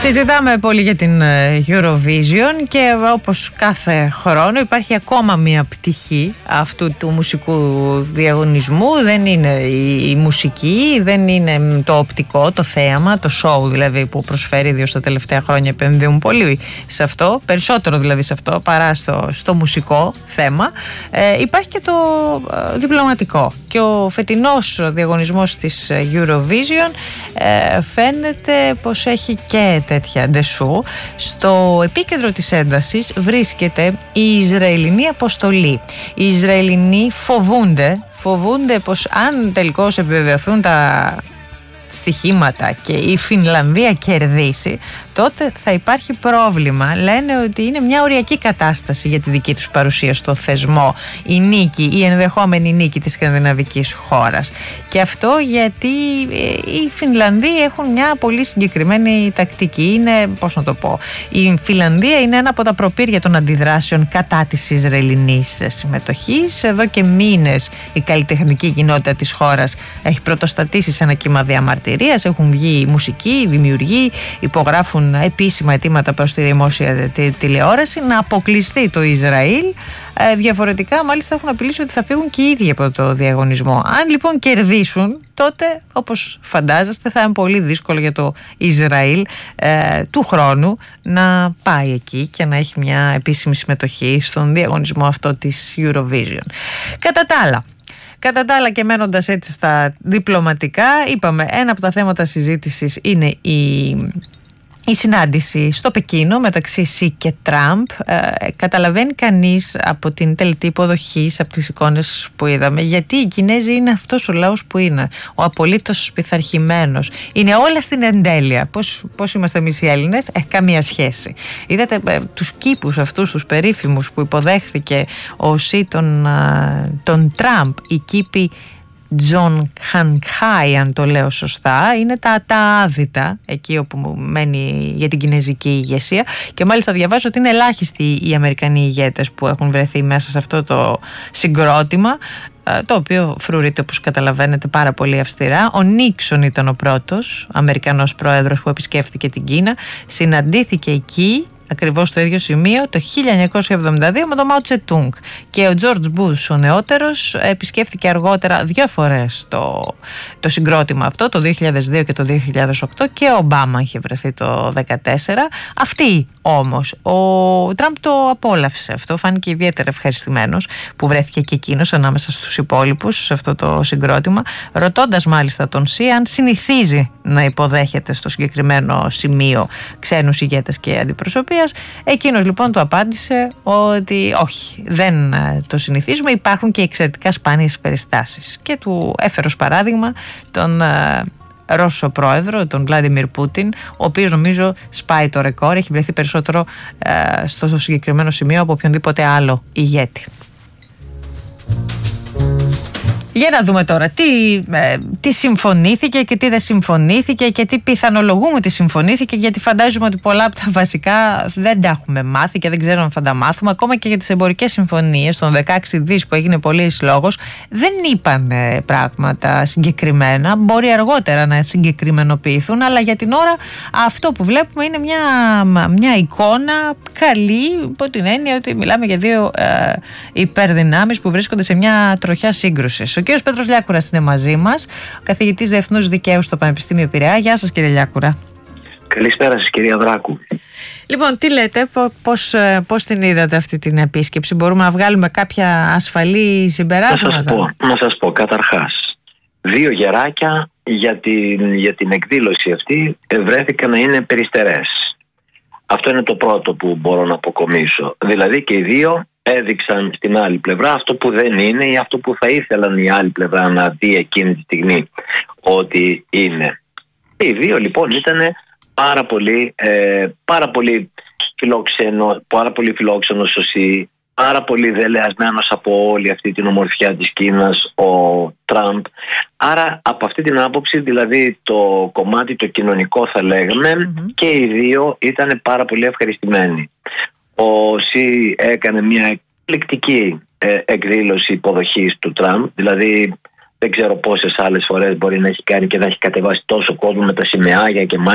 Συζητάμε πολύ για την Eurovision και όπως κάθε χρόνο υπάρχει ακόμα μία πτυχή αυτού του μουσικού διαγωνισμού. Δεν είναι η μουσική, δεν είναι το οπτικό, το θέαμα, το show δηλαδή που προσφέρει, ιδίως τα τελευταία χρόνια επενδύουν πολύ σε αυτό, περισσότερο δηλαδή σε αυτό παρά στο μουσικό θέμα. Υπάρχει και το διπλωματικό και ο φετινός διαγωνισμός της Eurovision φαίνεται πως έχει και τέτοια ντεσού. Στο επίκεντρο της έντασης βρίσκεται η Ισραηλινή αποστολή. Οι Ισραηλινοί φοβούνται πως αν τελικώς επιβεβαιωθούν τα στοιχήματα και η Φινλανδία κερδίσει, τότε θα υπάρχει πρόβλημα. Λένε ότι είναι μια οριακή κατάσταση για τη δική τους παρουσία στο θεσμό, η νίκη, η ενδεχόμενη νίκη της σκανδιναβικής χώρας. Και αυτό γιατί οι Φινλανδοί έχουν μια πολύ συγκεκριμένη τακτική. Είναι, πώς να το πω, η Φινλανδία είναι ένα από τα προπήρια των αντιδράσεων κατά της Ισραηλινής συμμετοχής. Εδώ και μήνες η καλλιτεχνική κοινότητα της χώρας έχει πρωτοστατήσει σε ένα κύμα διαμαρτυρίας. Έχουν βγει μουσικοί, δημιουργοί, υπογράφουν επίσημα αιτήματα προς τη δημόσια τηλεόραση να αποκλειστεί το Ισραήλ. Διαφορετικά μάλιστα έχουν απειλήσει ότι θα φύγουν και οι ίδιοι από το διαγωνισμό. Αν λοιπόν κερδίσουν, τότε όπως φαντάζεστε θα είναι πολύ δύσκολο για το Ισραήλ του χρόνου να πάει εκεί και να έχει μια επίσημη συμμετοχή στον διαγωνισμό αυτό της Eurovision. Κατά τα άλλα και μένοντας έτσι στα διπλωματικά, είπαμε ένα από τα θέματα συζήτησης είναι η συνάντηση στο Πεκίνο μεταξύ Σι και Τραμπ. Καταλαβαίνει κανείς από την τελετή υποδοχής, από τις εικόνες που είδαμε, γιατί οι Κινέζοι είναι αυτός ο λαός που είναι, ο απολύτως πειθαρχημένος. Είναι όλα στην εντέλεια. Πώς είμαστε εμείς οι Έλληνες? Καμία σχέση. Είδατε τους κήπους αυτούς, τους περίφημους που υποδέχθηκε ο Σι τον Τραμπ, οι κήποι Τζον Χανχάι, αν το λέω σωστά, είναι τα άδυτα εκεί όπου μένει για την κινέζικη ηγεσία, και μάλιστα διαβάζω ότι είναι ελάχιστοι οι Αμερικανοί ηγέτες που έχουν βρεθεί μέσα σε αυτό το συγκρότημα, το οποίο φρουρείται, όπως καταλαβαίνετε, πάρα πολύ αυστηρά. Ο Νίξον ήταν ο πρώτος Αμερικανός πρόεδρος που επισκέφθηκε την Κίνα, συναντήθηκε εκεί ακριβώς στο ίδιο σημείο το 1972 με τον Μάο Τσετούγκ, και ο Τζορτζ Μπούς ο νεότερος επισκέφθηκε αργότερα 2 φορές το συγκρότημα αυτό, το 2002 και το 2008, και ο Ομπάμα είχε βρεθεί το 2014. Αυτή όμως ο Τραμπ το απόλαυσε αυτό, φάνηκε ιδιαίτερα ευχαριστημένος που βρέθηκε και εκείνος ανάμεσα στους υπόλοιπους σε αυτό το συγκρότημα, ρωτώντας μάλιστα τον Σι αν συνηθίζει να υποδέχεται στο συγκεκριμένο σημείο ξένους ηγέτες και αντιπροσωπείας. Εκείνος λοιπόν του απάντησε ότι όχι, δεν το συνηθίζουμε, υπάρχουν και εξαιρετικά σπάνιες περιστάσεις, και του έφερε ως παράδειγμα τον Ρώσο πρόεδρο, τον Βλάντιμιρ Πούτιν, ο οποίος νομίζω σπάει το ρεκόρ, έχει βρεθεί περισσότερο στο συγκεκριμένο σημείο από οποιονδήποτε άλλο ηγέτη. Για να δούμε τώρα τι συμφωνήθηκε και τι δεν συμφωνήθηκε και τι πιθανολογούμε ότι συμφωνήθηκε, γιατί φαντάζομαι ότι πολλά από τα βασικά δεν τα έχουμε μάθει και δεν ξέρω αν θα τα μάθουμε. Ακόμα και για τις εμπορικές συμφωνίες των 16 δις που έγινε πολύς λόγος, δεν είπαν πράγματα συγκεκριμένα. Μπορεί αργότερα να συγκεκριμενοποιηθούν, αλλά για την ώρα αυτό που βλέπουμε είναι μια εικόνα καλή, υπό την έννοια ότι μιλάμε για 2 υπερδυνάμεις που βρίσκονται σε μια τροχιά σύγκρουσης. Ο κ. Πέτρος Λιάκουρας είναι μαζί μας, καθηγητής Διεθνούς Δικαίου στο Πανεπιστήμιο Πειραιά. Γεια σας, κύριε Λιάκουρα. Καλησπέρα σας, κυρία Δράκου. Λοιπόν, τι λέτε, πώς την είδατε αυτή την επίσκεψη? Μπορούμε να βγάλουμε κάποια ασφαλή συμπεράσματα? Να σας πω, καταρχάς, 2 γεράκια για την εκδήλωση αυτή βρέθηκαν να είναι περιστερές. Αυτό είναι το πρώτο που μπορώ να αποκομίσω. Δηλαδή και οι 2 έδειξαν στην άλλη πλευρά αυτό που δεν είναι ή αυτό που θα ήθελαν η άλλη πλευρά να δει εκείνη τη στιγμή ότι είναι. Οι 2 λοιπόν ήταν πάρα πολύ φιλόξενος ο Σι, πάρα πολύ δελεασμένος από όλη αυτή την ομορφιά της Κίνας ο Τραμπ. Άρα από αυτή την άποψη, δηλαδή το κομμάτι το κοινωνικό θα λέγαμε, και οι 2 ήταν πάρα πολύ ευχαριστημένοι. Ο Σι έκανε μια εκπληκτική εκδήλωση υποδοχής του Τραμπ, δηλαδή δεν ξέρω πόσες άλλες φορές μπορεί να έχει κάνει και να έχει κατεβάσει τόσο κόσμο με τα σημαίακια και